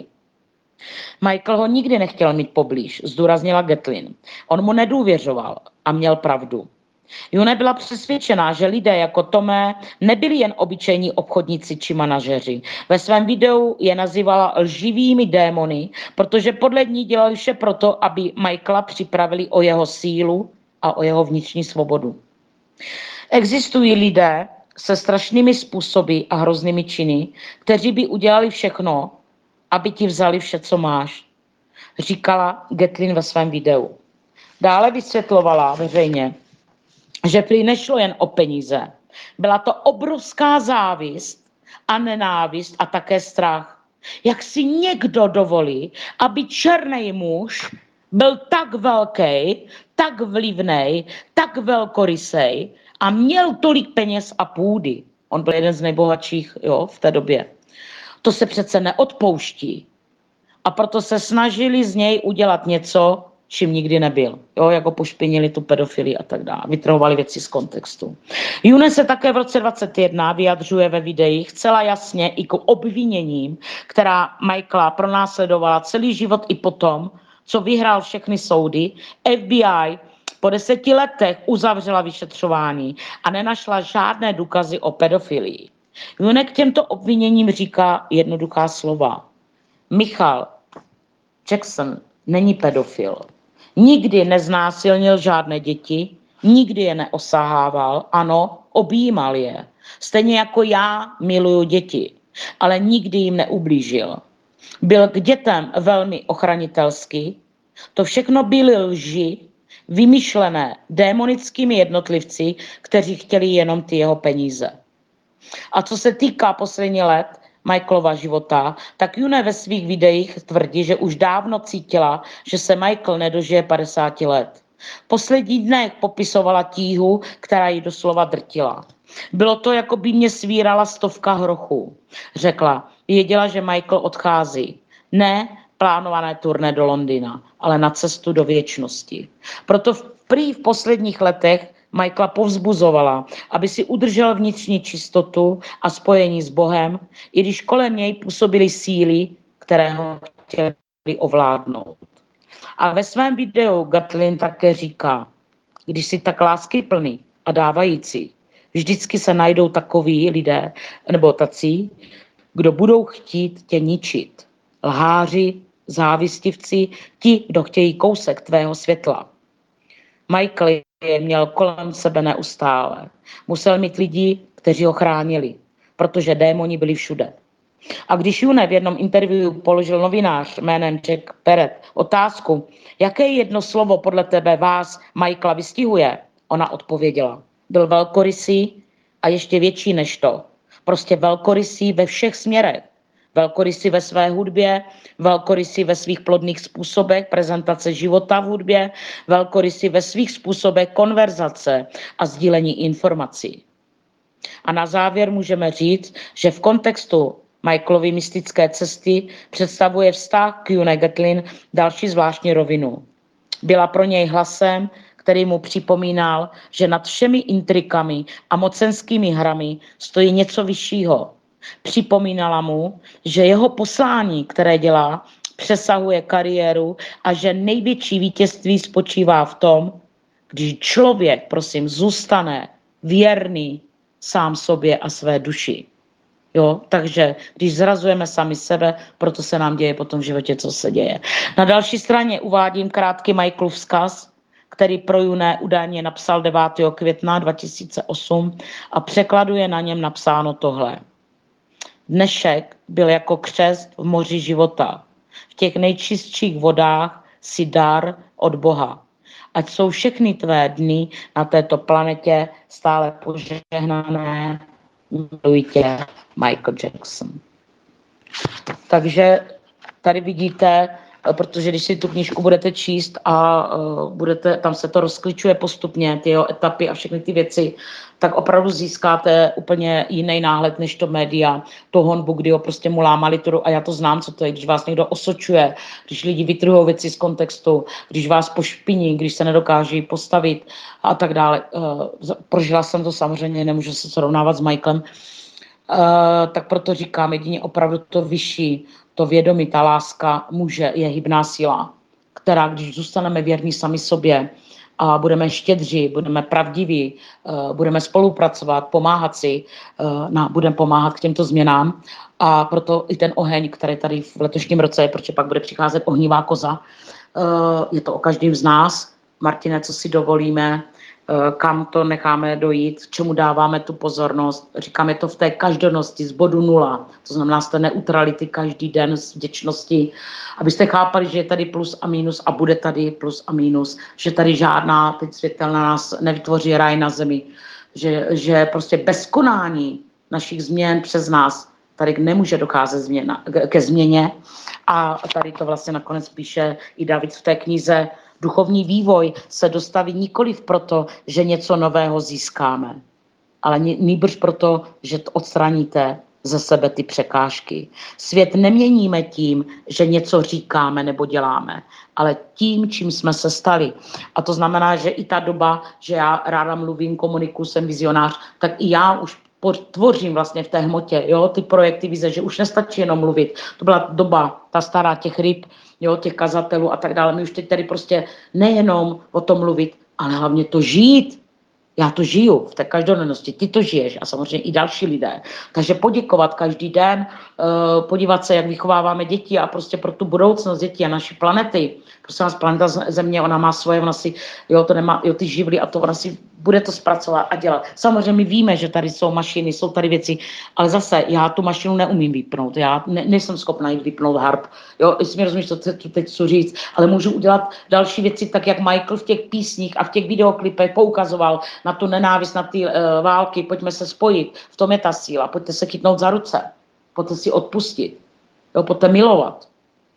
Michael ho nikdy nechtěl mít poblíž, zdůraznila Gatlin. On mu nedůvěřoval a měl pravdu. June byla přesvědčená, že lidé jako Tome nebyli jen obyčejní obchodníci či manažeři. Ve svém videu je nazývala lživými démony, protože podle ní dělali vše proto, aby Michaela připravili o jeho sílu a o jeho vnitřní svobodu. Existují lidé, se strašnými způsoby a hroznými činy, kteří by udělali všechno, aby ti vzali vše, co máš, říkala Gatlin ve svém videu. Dále vysvětlovala veřejně, že prý nešlo jen o peníze. Byla to obrovská závist a nenávist a také strach. Jak si někdo dovolí, aby černý muž byl tak velký, tak vlivnej, tak velkorysej a měl tolik peněz a půdy. On byl jeden z nejbohatších, jo, v té době. To se přece neodpouští. A proto se snažili z něj udělat něco, čím nikdy nebyl. Jo, jako pošpinili tu pedofilii a tak dále. Vytrhovali věci z kontextu. June se také v roce dvacet jedna vyjadřuje ve videích celá jasně i k obviněním, která Michaela pronásledovala celý život i potom, co vyhrál všechny soudy. F B I po deseti letech uzavřela vyšetřování a nenašla žádné důkazy o pedofilii. June k těmto obviněním říká jednoduchá slova. Michael Jackson není pedofil. Nikdy neznásilnil žádné děti, nikdy je neosahával, ano, objímal je. Stejně jako já miluju děti, ale nikdy jim neublížil. Byl k dětem velmi ochranitelský. To všechno byly lži, vymyšlené démonickými jednotlivci, kteří chtěli jenom ty jeho peníze. A co se týká posledních let Michaelova života, tak June ve svých videích tvrdí, že už dávno cítila, že se Michael nedožije padesáti let. V posledních dnech popisovala tíhu, která ji doslova drtila. Bylo to, jako by mě svírala stovka hrochů. Řekla, věděla, že Michael odchází. Ne plánované turné do Londýna, ale na cestu do věčnosti. Proto v, prý v posledních letech Michaela povzbuzovala, aby si udržel vnitřní čistotu a spojení s Bohem, i když kolem něj působily síly, které ho chtěli ovládnout. A ve svém videu Gatlin také říká, když jsi tak láskyplný a dávající, vždycky se najdou takoví lidé, nebo tací, kdo budou chtít tě ničit. Lháři, závistivci, ti, kdo chtějí kousek tvého světla. Michael je měl kolem sebe neustále. Musel mít lidi, kteří ho chránili, protože démoni byli všude. A když June v jednom interview položil novinář jménem Jack Perret otázku, jaké jedno slovo podle tebe vás Michaela vystihuje, ona odpověděla. Byl velkorysý a ještě větší než to. Prostě velkorysý ve všech směrech. Velkorysý ve své hudbě, velkorysý ve svých plodných způsobech prezentace života v hudbě, velkorysý ve svých způsobech konverzace a sdílení informací. A na závěr můžeme říct, že v kontextu Michaelovy mystické cesty představuje vztah k June Gatlin další zvláštní rovinu. Byla pro něj hlasem, který mu připomínal, že nad všemi intrikami a mocenskými hrami stojí něco vyššího. Připomínala mu, že jeho poslání, které dělá, přesahuje kariéru a že největší vítězství spočívá v tom, když člověk, prosím, zůstane věrný sám sobě a své duši. Jo, takže když zrazujeme sami sebe, proto se nám děje potom v životě, co se děje. Na další straně uvádím krátký Michaelův vzkaz, který pro June údajně napsal devátého května dva tisíce osm a překladu je na něm napsáno tohle. Dnešek byl jako křest v moři života. V těch nejčistších vodách si dar od Boha. Ať jsou všechny tvé dny na této planetě stále požehnané. Miluji tě, Michael Jackson. Takže tady vidíte, protože když si tu knížku budete číst a uh, budete, tam se to rozklíčuje postupně, ty jeho etapy a všechny ty věci, tak opravdu získáte úplně jiný náhled než to média, to honbu, kdy ho prostě mu lámali tu, a já to znám, co to je, když vás někdo osočuje, když lidi vytrhují věci z kontextu, když vás pošpiní, když se nedokáží postavit a tak dále. Uh, prožila jsem to samozřejmě, nemůžu se srovnávat s Michaelem, uh, tak proto říkám, jedině opravdu to vyšší, to vědomí, ta láska muže je hybná síla, která, když zůstaneme věrní sami sobě a budeme štědří, budeme pravdiví, budeme spolupracovat, pomáhat si, budeme pomáhat k těmto změnám. A proto i ten oheň, který tady v letošním roce je, protože pak bude přicházet ohnivá koza, je to o každém z nás. Martine, co si dovolíme, kam to necháme dojít, k čemu dáváme tu pozornost. Říkáme to v té každodennosti z bodu nula, to znamená z té neutrality každý den, z vděčnosti, abyste chápali, že je tady plus a minus a bude tady plus a minus, že tady žádná teď světelná nás nevytvoří ráj na zemi, že, že prostě bez konání našich změn přes nás tady nemůže docházet změna, ke změně a tady to vlastně nakonec píše i David v té knize. Duchovní vývoj se dostaví nikoliv proto, že něco nového získáme, ale nýbrž proto, že odstraníte ze sebe ty překážky. Svět neměníme tím, že něco říkáme nebo děláme, ale tím, čím jsme se stali. A to znamená, že i ta doba, že já ráda mluvím, komunikuju, jsem vizionář, tak i já už tvořím vlastně v té hmotě, jo, ty projekty, vize, že už nestačí jenom mluvit. To byla doba, ta stará těch ryb, jo, těch kazatelů a tak dále. My už teď tady prostě nejenom o tom mluvit, ale hlavně to žít. Já to žiju v té každodennosti, ty to žiješ a samozřejmě i další lidé. Takže poděkovat každý den, podívat se, jak vychováváme děti a prostě pro tu budoucnost dětí a naší planety. Prostě nás planeta Země, ona má svoje, ona si, jo, to nemá, jo, ty živly a to ona si bude to zpracovat a dělat. Samozřejmě my víme, že tady jsou mašiny, jsou tady věci, ale zase já tu mašinu neumím vypnout, já ne, nejsem schopná jít vypnout harp, jo, jestli mi rozumíš, co teď chci říct, ale můžu udělat další věci, tak jak Michael v těch písních a v těch videoklipech poukazoval na tu nenávist, na ty uh, války, pojďme se spojit, v tom je ta síla, pojďte se chytnout za ruce, pojďte si odpustit, jo, pojďte milovat.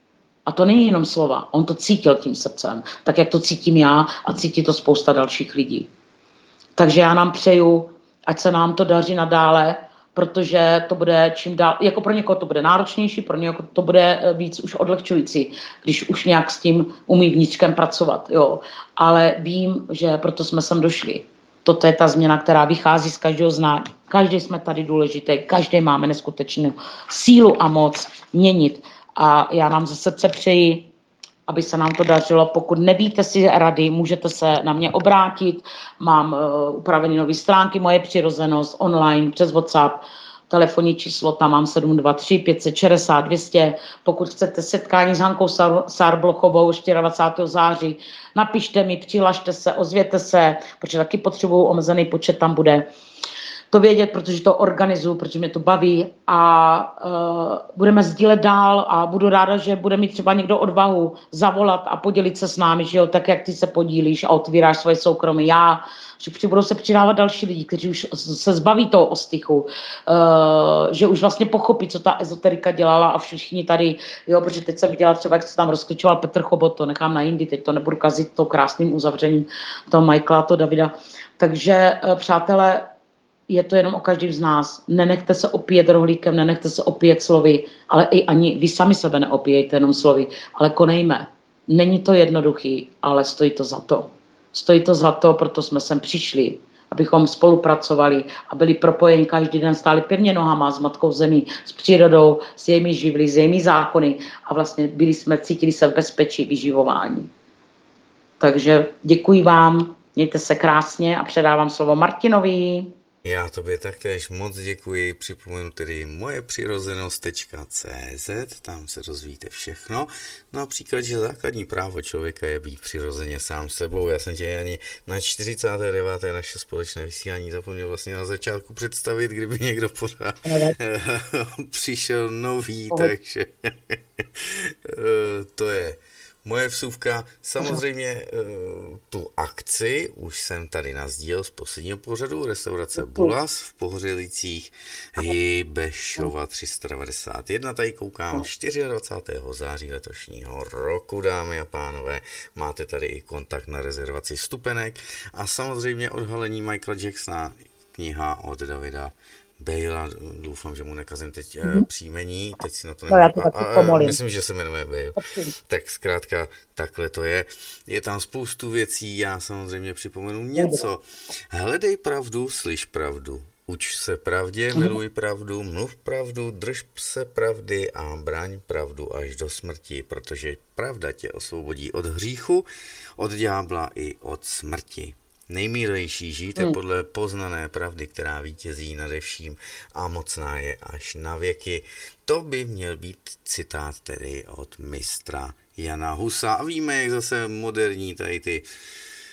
A to není jenom slova, on to cítil tím srdcem, tak jak to cítím já a cítí to spousta dalších lidí. Takže já nám přeju, ať se nám to daří nadále, protože to bude čím dál, jako pro někoho to bude náročnější, pro někoho to bude víc už odlehčující, když už nějak s tím umí vnitřkem pracovat, jo. Ale vím, že proto jsme sem došli. Toto je ta změna, která vychází z každého znání. Každý jsme tady důležitý, každý máme neskutečnou sílu a moc měnit. A já nám ze srdce přeji, aby se nám to dařilo. Pokud nevíte si rady, můžete se na mě obrátit. Mám uh, upravené nové stránky, moje přirozenost online přes WhatsApp. Telefonní číslo tam mám sedm dva tři pět šest nula dvě stě. Pokud chcete setkání s Hankou Sarblochovou dvacátého čtvrtého září, napište mi, přihlašte se, ozvěte se, protože taky potřebuju omezený počet, tam bude to vědět, protože to organizuju, protože mě to baví a uh, budeme sdílet dál a budu ráda, že bude mít třeba někdo odvahu zavolat a podělit se s námi, že jo, tak jak ty se podílíš a otvíráš svoje soukromí. Já, že budou se přidávat další lidi, kteří už se zbaví toho ostychu, uh, že už vlastně pochopí, co ta ezoterika dělala a všichni tady, jo, protože teď jsem viděla třeba, jak se tam rozklíčoval Petr Chobot, to nechám na jindy, teď to nebudu kazit to krásným uzavřením toho Michaela, toho Davida. Takže uh, přátelé, je to jenom o každém z nás. Nenechte se opíjet rohlíkem, nenechte se opíjet slovy, ale i ani vy sami sebe neopíjejte jenom slovy, ale konejme. Není to jednoduchý, ale stojí to za to. Stojí to za to, proto jsme sem přišli, abychom spolupracovali a byli propojeni každý den, stáli pevně nohama s Matkou Zemí, s přírodou, s jejími živly, s jejími zákony a vlastně byli jsme, cítili se v bezpečí vyživování. Takže děkuji vám, mějte se krásně a předávám slovo Martinovi. Já tobě taktéž moc děkuji, připomenu tedy moje přirozenost tečka cé zet, tam se dozvíte všechno. Například, že základní právo člověka je být přirozeně sám sebou. Já jsem tě ani na čtyřicáté deváté naše společné vysílání zapomněl vlastně na začátku představit, kdyby někdo pořád přišel nový, takže to je moje vsuvka. Samozřejmě tu akci už jsem tady nasdílel z posledního pořadu, restaurace Bulas v Pohořelicích, Hybešova tři sta devadesát jedna, tady koukám dvacátého čtvrtého září letošního roku, dámy a pánové, máte tady i kontakt na rezervaci vstupenek a samozřejmě odhalení Michaela Jacksona, kniha od Davida Bejla, doufám, že mu nekazím teď mm-hmm. příjmení, teď si na to nevím, no, a, a, myslím, že se jmenuje Bejl. Tak zkrátka takhle to je. Je tam spoustu věcí, já samozřejmě připomenu něco. Hledej pravdu, slyš pravdu. Uč se pravdě, miluj pravdu, mluv pravdu, drž se pravdy a braň pravdu až do smrti, protože pravda tě osvobodí od hříchu, od ďábla i od smrti. Nejmílejší, žijte hmm. podle poznané pravdy, která vítězí nade vším a mocná je až na věky. To by měl být citát tedy od mistra Jana Husa. A víme, jak zase moderní tady ty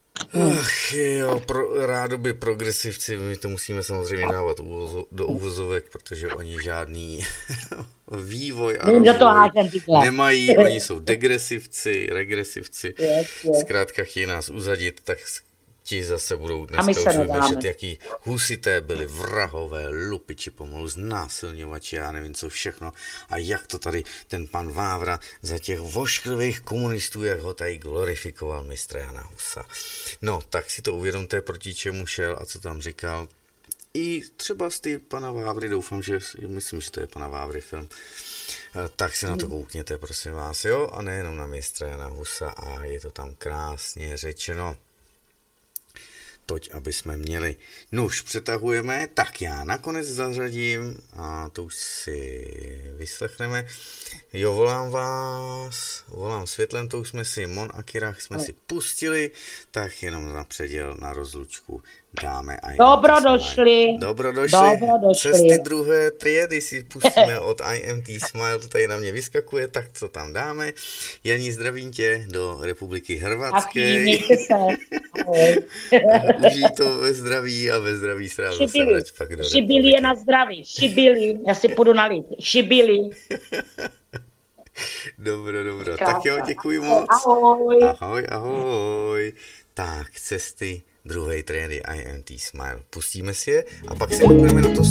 Ach jo, pro, rádoby progresivci, my to musíme samozřejmě dávat uvozo, do uvozovek, protože oni žádný vývoj a Vím, že to rozvoj hážem tyhle. nemají, oni jsou degresivci, regresivci, Yes, yes. zkrátka chtějí nás uzadit, tak ti zase budou A my dneska se už vymýšlet, nedáme. jaký husité byli vrahové, lupiči pomalu, znásilňovači, já nevím co všechno. A jak to tady ten pan Vávra za těch vošklivých komunistů, jak ho tady glorifikoval mistr Jana Husa. No, tak si to uvědomte, proti čemu šel a co tam říkal. I třeba z ty pana Vávry, doufám, že, myslím, že to je pana Vávry film, tak se na to koukněte, prosím vás, jo, a nejenom na mistra Jana Husa a je to tam krásně řečeno. Toť, aby jsme měli. Nuž, přetahujeme, tak já nakonec zařadím a to už si vyslechneme. Jo, volám vás, volám světlem, to už jsme si, Mon a Kirach jsme si pustili, tak jenom na předěl, na rozlučku dáme. A Dobrodošli. Dobrodošli. Dobrodošli. Cesty druhé triedy si pustíme od I M T Smile, to tady na mě vyskakuje, tak co tam dáme. Janí, zdravím tě do Republiky Hrvatské. Achý, mějte se. Ahoj. Užij to ve zdraví a ve zdraví se dá zase Šibili. vrať pak do Šibili republiky. je na zdraví. Šibili. Já si půjdu nalít. Šibili. Dobro, dobro. Krása. Tak jo, děkuji moc. Ahoj. Ahoj, ahoj. Tak, cesty druhé trény I M T Smile. Pustíme si je a pak se budeme na to